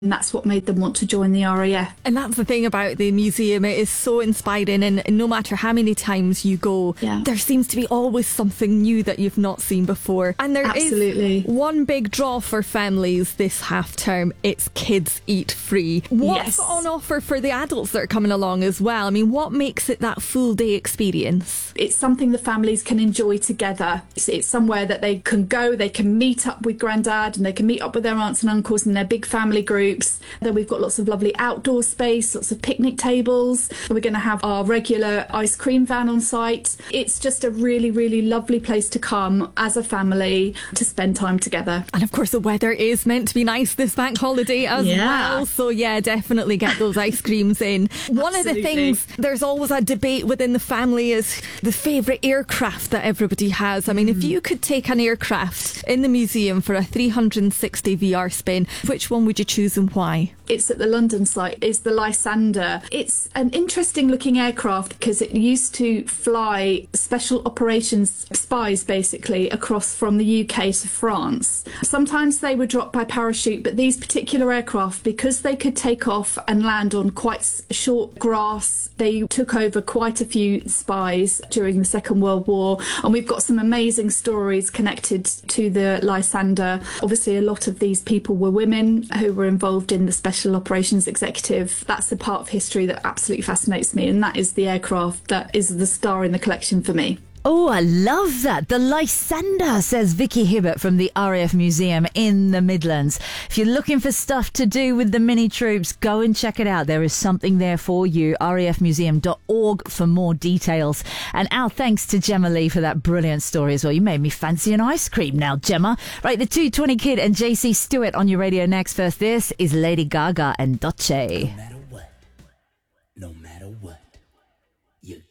And that's what made them want to join the RAF. And that's the thing about the museum. It is so inspiring, and no matter how many times you go, there seems to be always something new that you've not seen before. And there is one big draw for families this half term. It's Kids Eat Free. What's on offer for the adults that are coming along as well? I mean, what makes it that full day experience? It's something the families can enjoy together. It's somewhere that they can go, they can meet up with Grandad, and they can meet up with their aunts and uncles and their big family groups. Then we've got lots of lovely outdoor space, lots of picnic tables. We're going to have our regular ice cream van on site. It's just a really, really lovely place to come as a family to spend time together. And of course the weather is meant to be nice this bank holiday as well. So definitely get those ice creams in. One of the things, there's always a debate within the family is the favourite aircraft that everybody has. I mean, if you could take an aircraft in the museum for a 360 VR spin, which one would you choose and why? It's at the London site. It's the Lysander. It's an interesting looking aircraft because it used to fly special operations spies basically across from the UK to France. Sometimes they were dropped by parachute, but these particular aircraft, because they could take off and land on quite short grass, they took over quite a few spies during the Second World War. And we've got some amazing stories connected to the Lysander. Obviously, a lot of these people were women who were involved in the Special Operations Executive. That's the part of history that absolutely fascinates me, and that is the aircraft that is the star in the collection for me. Oh, I love that. The Lysander, says Vicky Hibbert from the RAF Museum in the Midlands. If you're looking for stuff to do with the mini troops, go and check it out. There is something there for you. rafmuseum.org for more details. And our thanks to Gemma Lee for that brilliant story as well. You made me fancy an ice cream now, Gemma. Right, the 220 Kid and JC Stewart on your radio next. First, this is Lady Gaga and Doce. No matter what, you